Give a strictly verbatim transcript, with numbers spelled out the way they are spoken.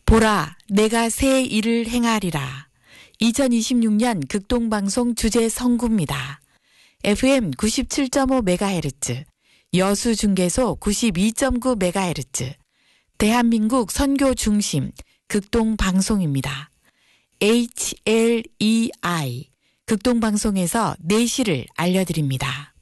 보라, 내가 새 일을 행하리라. 이천이십육 년 극동방송 주제 선구입니다. 에프엠 구십칠 점 오 메가헤르츠, 여수중계소 구십이 점 구 메가헤르츠, 대한민국 선교 중심 극동방송입니다. 에이치 엘 이 아이, 극동방송에서 내시를 알려드립니다.